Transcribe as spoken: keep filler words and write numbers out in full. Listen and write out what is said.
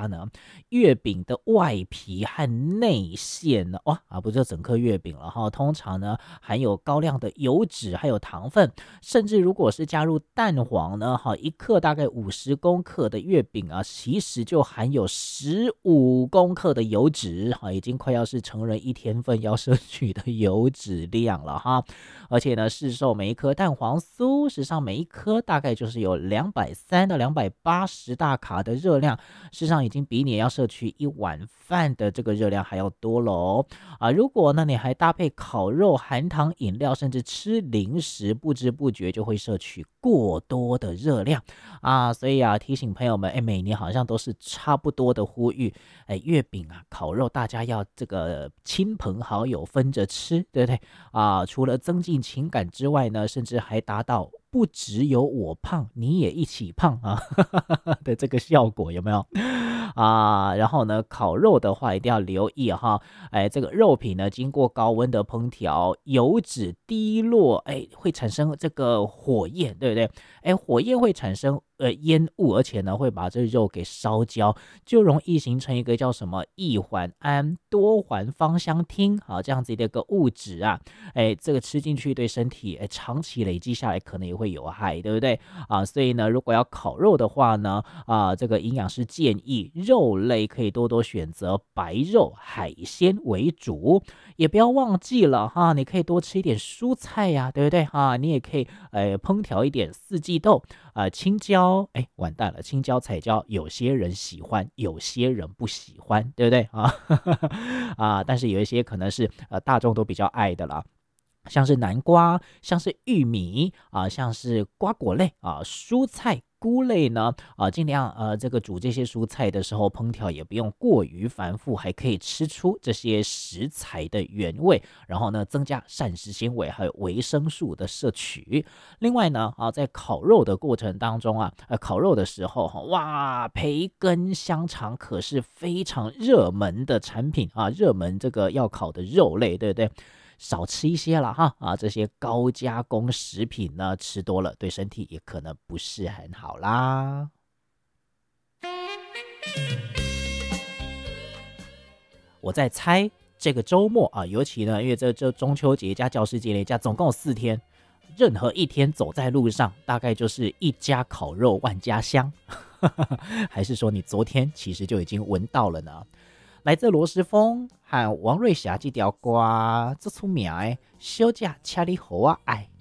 呢，月饼的外皮和内馅呢，哇啊，不就整颗月饼了哈，通常呢含有高量的油脂还有糖分，甚至如果是加入蛋黄呢，哈，一克大概五十公克的月饼啊，其实就含有十五公克的油脂，哈，已经快要是成人一天份要摄取的油脂量了哈。而且呢，市售每一颗蛋黄酥，实际上每一颗大概就是有两百三到两百八十大卡的热量，事实上已经比你要摄取一碗饭的这个热量还要多了哦。啊，如果呢你还搭配烤肉、含糖饮料，甚至吃零食，不知不觉就会摄取过多的热量啊。所以啊，提醒朋友们，哎，每年好像都是差不多的呼吁，哎，月饼啊、烤肉，大家要这个亲朋好友分着吃，对不对啊？除了增进情感之外呢，甚至还达到不只有我胖，你也一起胖啊的这个效果，有没有？啊，然后呢，烤肉的话一定要留意哈，哎，这个肉品呢经过高温的烹调，油脂滴落，哎，会产生这个火焰，对不对？哎，火焰会产生呃烟雾，而且呢会把这肉给烧焦，就容易形成一个叫什么异环胺多环芳香烃啊这样子的一个物质啊，哎，这个吃进去对身体哎长期累积下来可能也会有害，对不对啊？所以呢，如果要烤肉的话呢，啊，这个营养师建议肉类可以多多选择白肉海鲜为主，也不要忘记了哈，你可以多吃一点蔬菜呀、啊，对不对啊？你也可以呃烹调一点四季豆啊、呃、青椒，哎，完蛋了，青椒彩椒有些人喜欢，有些人不喜欢，对不对啊？啊，但是有一些可能是呃大众都比较爱的啦。像是南瓜，像是玉米啊，像是瓜果类啊，蔬菜菇类呢啊，尽量呃这个煮这些蔬菜的时候烹调也不用过于繁复，还可以吃出这些食材的原味，然后呢增加膳食纤维还有维生素的摄取。另外呢啊，在烤肉的过程当中啊，呃烤肉的时候哈，哇，培根香肠可是非常热门的产品啊，热门这个要烤的肉类，对不对？少吃一些了哈啊，这些高加工食品呢，吃多了对身体也可能不是很好啦。我在猜这个周末啊，尤其呢，因为这这中秋节加教师节连假，总共有四天，任何一天走在路上，大概就是一家烤肉万家香，还是说你昨天其实就已经闻到了呢？来自罗时丰和王瑞霞这条歌，这出名的小姐请你和我爱。